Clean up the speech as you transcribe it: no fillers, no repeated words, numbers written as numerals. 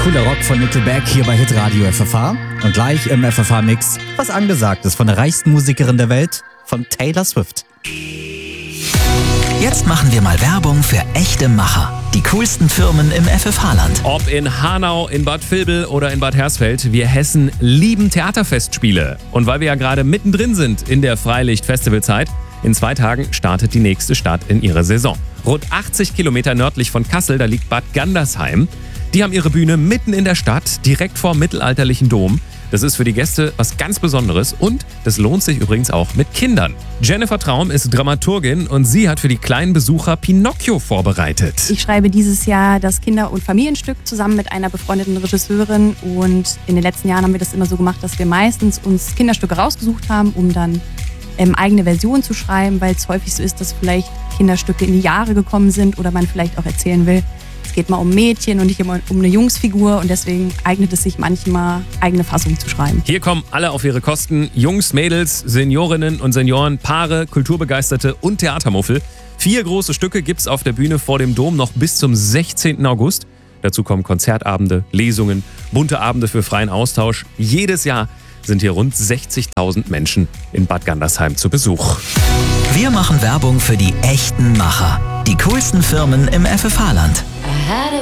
Cooler Rock von Nickelback hier bei Hitradio FFH. Und gleich im FFH-Mix was angesagt ist von der reichsten Musikerin der Welt, von Taylor Swift. Jetzt machen wir mal Werbung für echte Macher. Die coolsten Firmen im FFH-Land. Ob in Hanau, in Bad Vilbel oder in Bad Hersfeld, wir Hessen lieben Theaterfestspiele. Und weil wir ja gerade mittendrin sind in der Freilicht-Festivalzeit, in 2 Tagen startet die nächste Stadt in ihre Saison. Rund 80 Kilometer nördlich von Kassel, da liegt Bad Gandersheim. Die haben ihre Bühne mitten in der Stadt, direkt vor dem mittelalterlichen Dom. Das ist für die Gäste was ganz Besonderes und das lohnt sich übrigens auch mit Kindern. Jennifer Traum ist Dramaturgin und sie hat für die kleinen Besucher Pinocchio vorbereitet. Ich schreibe dieses Jahr das Kinder- und Familienstück zusammen mit einer befreundeten Regisseurin und in den letzten Jahren haben wir das immer so gemacht, dass wir meistens uns Kinderstücke rausgesucht haben, um dann eigene Versionen zu schreiben, weil es häufig so ist, dass vielleicht Kinderstücke in die Jahre gekommen sind oder man vielleicht auch erzählen will, es geht mal um Mädchen und nicht immer um eine Jungsfigur und deswegen eignet es sich manchmal, eigene Fassungen zu schreiben. Hier kommen alle auf ihre Kosten. Jungs, Mädels, Seniorinnen und Senioren, Paare, Kulturbegeisterte und Theatermuffel. 4 große Stücke gibt's auf der Bühne vor dem Dom noch bis zum 16. August. Dazu kommen Konzertabende, Lesungen, bunte Abende für freien Austausch. Jedes Jahr sind hier rund 60.000 Menschen in Bad Gandersheim zu Besuch. Wir machen Werbung für die echten Macher. Die coolsten Firmen im FFH-Land. I had a